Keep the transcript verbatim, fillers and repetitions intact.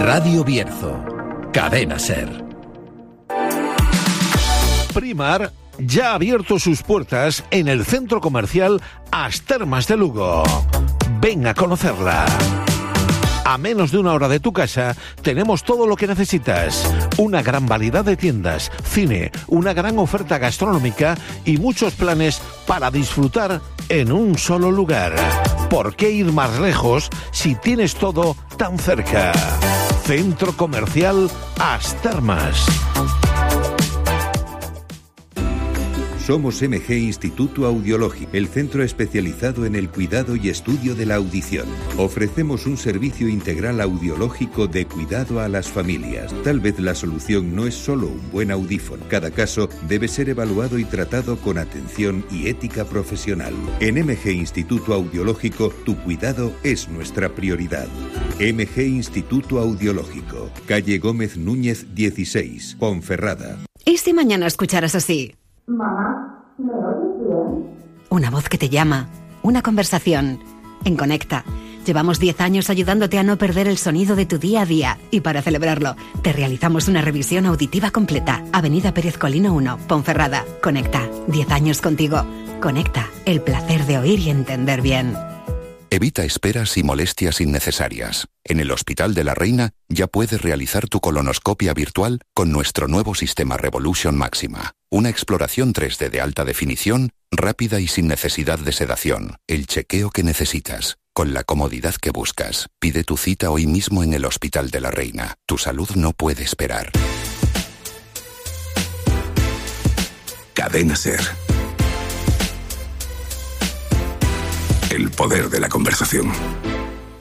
Radio Bierzo, Cadena Ser. Primar ya ha abierto sus puertas en el centro comercial As Termas de Lugo. Ven a conocerla. A menos de una hora de tu casa tenemos todo lo que necesitas. Una gran variedad de tiendas, cine, una gran oferta gastronómica y muchos planes para disfrutar en un solo lugar. ¿Por qué ir más lejos si tienes todo tan cerca? Centro Comercial As Termas. Somos M G Instituto Audiológico, el centro especializado en el cuidado y estudio de la audición. Ofrecemos un servicio integral audiológico de cuidado a las familias. Tal vez la solución no es solo un buen audífono. Cada caso debe ser evaluado y tratado con atención y ética profesional. En M G Instituto Audiológico, tu cuidado es nuestra prioridad. M G Instituto Audiológico, calle Gómez Núñez dieciséis, Ponferrada. ¿Y si mañana escucharas así? Mamá, ¿me oyes bien? Una voz que te llama, una conversación. En Conecta, llevamos diez años ayudándote a no perder el sonido de tu día a día. Y para celebrarlo, te realizamos una revisión auditiva completa. Avenida Pérez Colino uno, Ponferrada. Conecta, diez años contigo. Conecta, el placer de oír y entender bien. Evita esperas y molestias innecesarias. En el Hospital de la Reina ya puedes realizar tu colonoscopia virtual con nuestro nuevo sistema Revolution Máxima. Una exploración tres D de alta definición, rápida y sin necesidad de sedación. El chequeo que necesitas, con la comodidad que buscas. Pide tu cita hoy mismo en el Hospital de la Reina. Tu salud no puede esperar. Cadena Ser. El poder de la conversación.